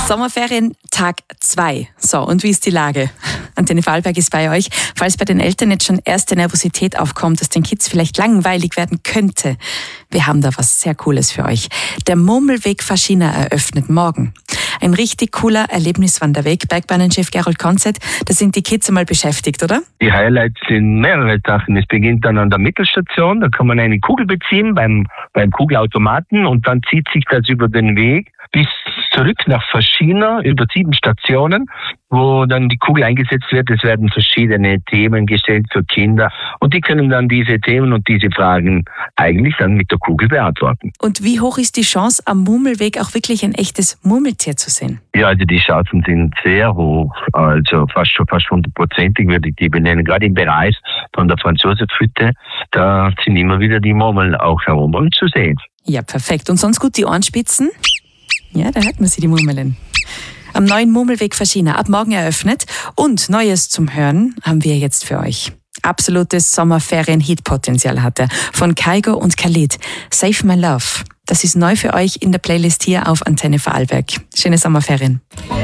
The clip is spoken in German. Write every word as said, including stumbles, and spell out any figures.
Sommerferien Tag zwei. So, und wie ist die Lage? Antenne Vorarlberg ist bei euch. Falls bei den Eltern jetzt schon erste Nervosität aufkommt, dass den Kids vielleicht langweilig werden könnte, wir haben da was sehr Cooles für euch. Der Murmelweg Faschina eröffnet morgen. Ein richtig cooler Erlebniswanderweg. Bergbahnenchef Gerold Konzett, da sind die Kids einmal beschäftigt, oder? Die Highlights sind mehrere Sachen. Es beginnt dann an der Mittelstation, da kann man eine Kugel beziehen beim, beim Kugelautomaten und dann zieht sich das über den Weg bis zurück nach Faschina über sieben Stationen, wo dann die Kugel eingesetzt wird. Es werden verschiedene Themen gestellt für Kinder und die können dann diese Themen und diese Fragen eigentlich dann mit der Kugel beantworten. Und wie hoch ist die Chance, am Murmelweg auch wirklich ein echtes Murmeltier zu sehen? Ja, also die Chancen sind sehr hoch, also fast schon fast hundertprozentig würde ich die benennen. Gerade im Bereich von der Franz-Josef-Hütte, da sind immer wieder die Murmeln auch herum und zu sehen. Ja, perfekt. Und sonst gut die Ohrenspitzen? Ja, da hört man sie, die Murmeln. Am neuen Murmelweg Faschina, ab morgen eröffnet. Und Neues zum Hören haben wir jetzt für euch. Absolutes Sommerferien-Hit-Potenzial hat er. Von Kygo und Khalid. Save My Love. Das ist neu für euch in der Playlist hier auf Antenne Vorarlberg. Schöne Sommerferien.